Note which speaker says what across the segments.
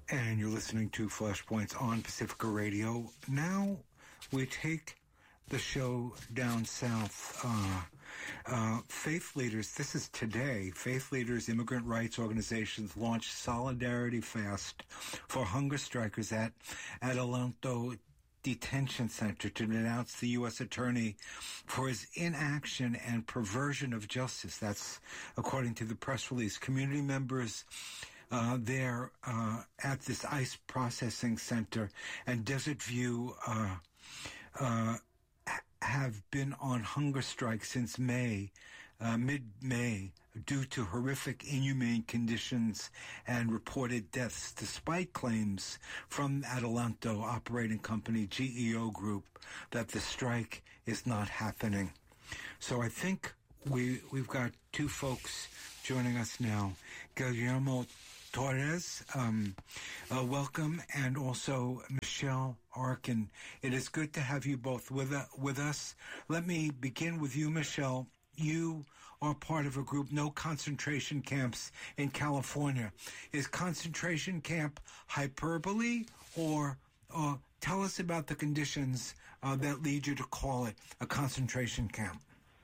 Speaker 1: And you're listening to Flashpoints on Pacifica Radio. Now we take the show down south. Faith leaders, this is today, faith leaders, immigrant rights organizations launched Solidarity Fast for hunger strikers at Adelanto Detention Center to denounce the U.S. Attorney for his inaction and perversion of justice. That's according to the press release. Community members there at this ICE processing center and Desert View have been on hunger strike since mid-May, due to horrific, inhumane conditions and reported deaths, despite claims from Adelanto operating company GEO Group that the strike is not happening. So I think we've got two folks joining us now. Guillermo Torres, welcome, and also Michelle Arkin. It is good to have you both with us. Let me begin with you, Michelle. You are part of a group, No Concentration Camps in California. Is concentration camp hyperbole, or tell us about the conditions that lead you to call it a concentration camp?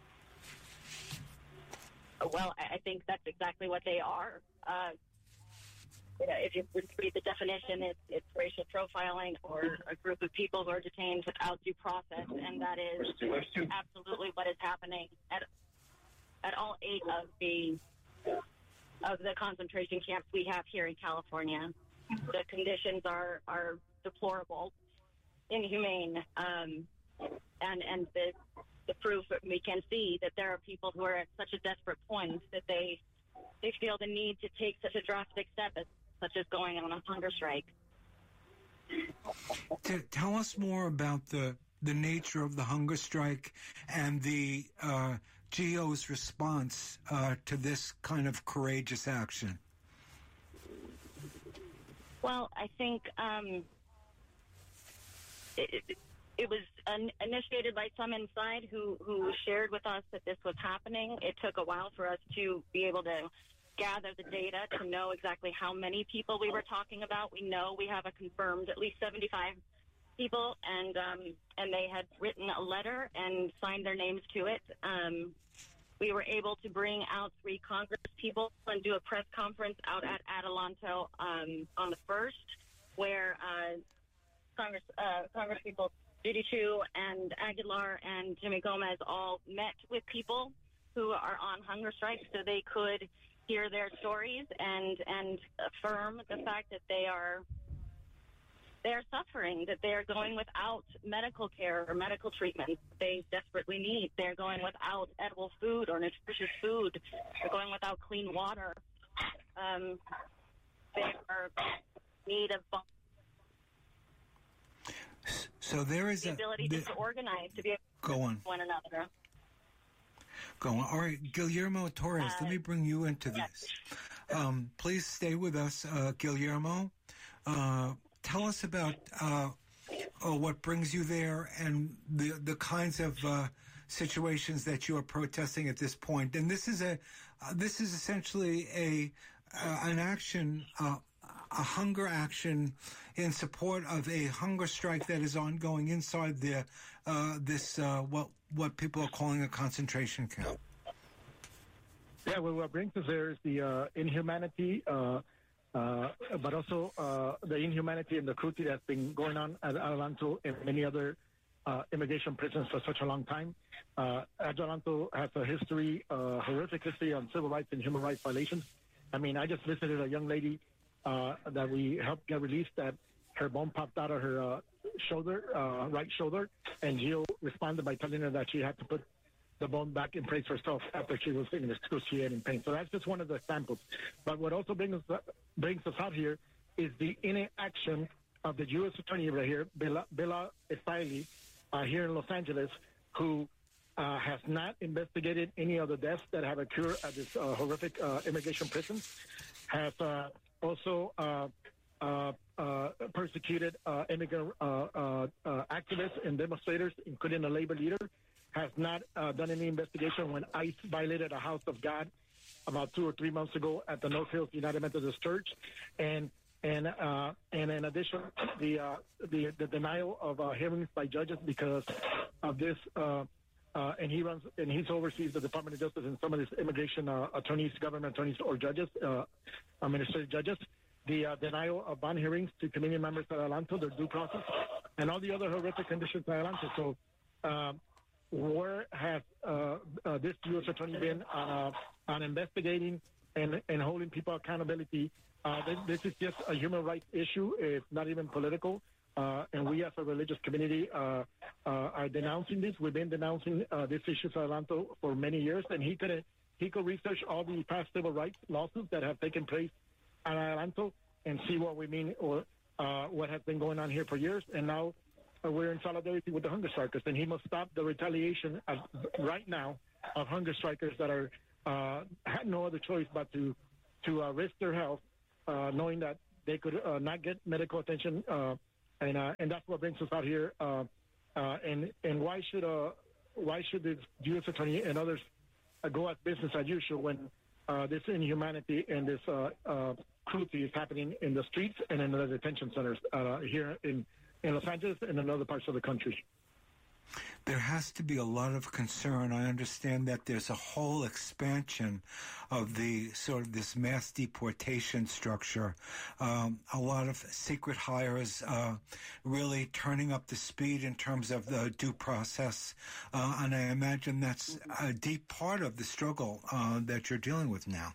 Speaker 2: Well, I think that's exactly what they are. If you read the definition, it's racial profiling, or a group of people who are detained without due process, and that is absolutely what is happening at all 8 of the concentration camps we have here in California. The conditions are deplorable, inhumane, and the proof that we can see that there are people who are at such a desperate point that they feel the need to take such a drastic step such as going on a hunger strike.
Speaker 1: Tell us more about the nature of the hunger strike and the GEO's response to this kind of courageous action.
Speaker 2: Well, I think it was initiated by some inside who shared with us that this was happening. It took a while for us to be able to gather the data to know exactly how many people we were talking about. We know we have a confirmed at least 75 people, and they had written a letter and signed their names to it. We were able to bring out 3 Congress people and do a press conference out at Adelanto on the 1st, where Congress people Judy Chu and Aguilar and Jimmy Gomez all met with people who are on hunger strike so they could hear their stories and affirm the fact that they are suffering, that they are going without medical care or medical treatment they desperately need. They're going without edible food or nutritious food. They're going without clean water. They are in need of
Speaker 1: so there is
Speaker 2: the ability to organize, to be able to
Speaker 1: go on
Speaker 2: one another.
Speaker 1: Go on. All right, Guillermo Torres, let me bring you into this. Please stay with us, Guillermo. Tell us about what brings you there and the kinds of situations that you are protesting at this point. And this is essentially an action, a hunger action in support of a hunger strike that is ongoing inside what people are calling a concentration camp.
Speaker 3: Yeah, well, what brings us there is the inhumanity, but also the inhumanity and the cruelty that's been going on at Adelanto and many other immigration prisons for such a long time. Adelanto has a history, horrific history on civil rights and human rights violations. I mean, I just visited a young lady that we helped get released, that her bone popped out of her right shoulder, and Gio responded by telling her that she had to put the bone back in place herself after she was in excruciating pain. So that's just one of the examples. But what also brings us out here is the inaction of the U.S. Attorney right here, Bella Estaili, here in Los Angeles, who has not investigated any of the deaths that have occurred at this horrific immigration prison, has also persecuted immigrant activists and demonstrators, including a labor leader, has not done any investigation when ICE violated a House of God about 2 or 3 months ago at the North Hills United Methodist Church, and and in addition, the denial of hearings by judges because of this. And he oversees the Department of Justice and some of these immigration attorneys, government attorneys, or judges, administrative judges. The denial of bond hearings to community members at Adelanto, their due process, and all the other horrific conditions at Adelanto. So, where has this U.S. attorney been on investigating and holding people accountability? This is just a human rights issue. It's not even political. And we as a religious community are denouncing this. We've been denouncing this issue at Adelanto for many years, and he could research all the past civil rights lawsuits that have taken place at Adelanto and see what we mean or what has been going on here for years. And now we're in solidarity with the hunger strikers, and he must stop the retaliation right now of hunger strikers that had no other choice but to risk their health, knowing that they could not get medical attention. And that's what brings us out here. And why should this U.S. attorney and others go at business as usual when this inhumanity and this cruelty is happening in the streets and in the detention centers here in Los Angeles and in other parts of the country?
Speaker 1: There has to be a lot of concern. I understand that there's a whole expansion of the sort of this mass deportation structure. A lot of secret hires really turning up the speed in terms of the due process. And I imagine that's a deep part of the struggle that you're dealing with now.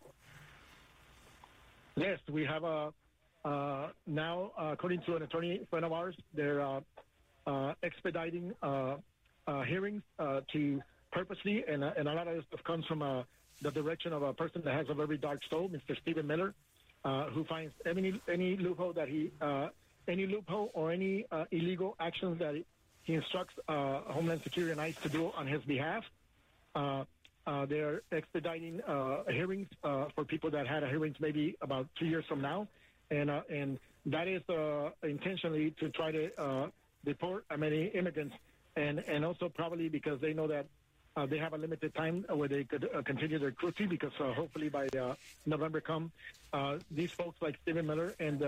Speaker 3: Yes, we have now, according to an attorney friend of ours, they're expediting hearings to purposely, and a lot of this stuff comes from the direction of a person that has a very dark soul, Mr. Stephen Miller, who finds any loophole that any loophole or any illegal actions that he instructs Homeland Security and ICE to do on his behalf. They're expediting hearings for people that had hearings maybe about 2 years from now, and that is intentionally to try to deport many immigrants, and also probably because they know that they have a limited time where they could continue their cruelty, because hopefully by November these folks like Stephen Miller and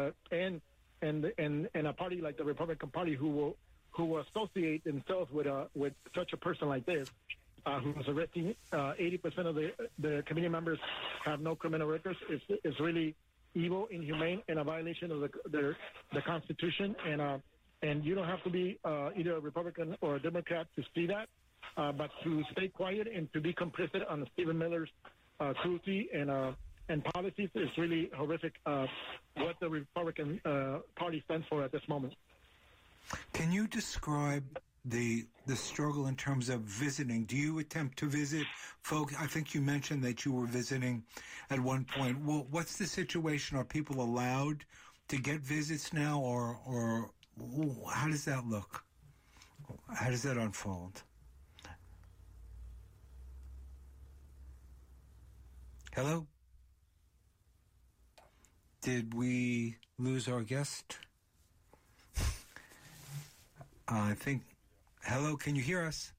Speaker 3: a party like the Republican Party who will associate themselves with such a person like this, who is arresting 80% of the community members have no criminal records, is really evil, inhumane, and a violation of the Constitution. And you don't have to be either a Republican or a Democrat to see that, but to stay quiet and to be complicit on Stephen Miller's cruelty and policies is really horrific. What the Republican Party stands for at this moment.
Speaker 1: Can you describe the struggle in terms of visiting? Do you attempt to visit folks? I think you mentioned that you were visiting at one point. Well, what's the situation? Are people allowed to get visits now, or how does that look? How does that unfold? Hello? Did we lose our guest? I think... Hello, can you hear us?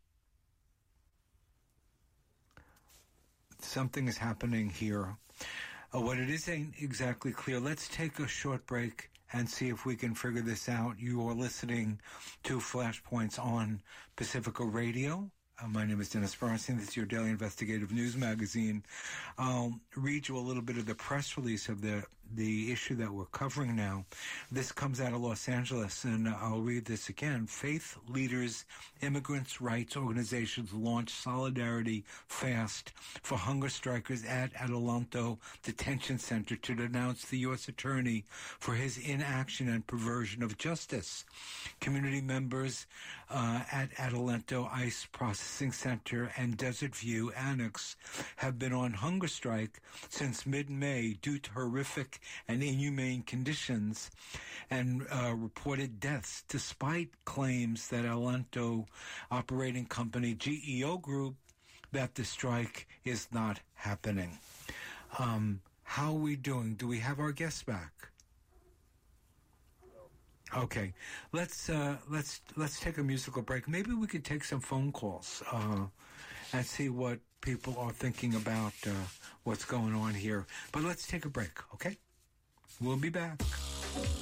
Speaker 1: Something is happening here. What it is ain't exactly clear. Let's take a short break and see if we can figure this out. You are listening to Flashpoints on Pacifica Radio. My name is Dennis Bernstein. This is your daily investigative news magazine. I'll read you a little bit of the press release of the issue that we're covering now. This comes out of Los Angeles, and I'll read this again. Faith leaders, immigrants' rights organizations launch Solidarity Fast for hunger strikers at Adelanto Detention Center to denounce the U.S. Attorney for his inaction and perversion of justice. Community members at Adelanto ICE Processing Center and Desert View Annex have been on hunger strike since mid-May due to horrific and inhumane conditions and reported deaths, despite claims that Adelanto operating company GEO Group that the strike is not happening. How are we doing? Do we have our guests back? Okay, let's take a musical break. Maybe we could take some phone calls and see what people are thinking about what's going on here. But let's take a break, okay? We'll be back.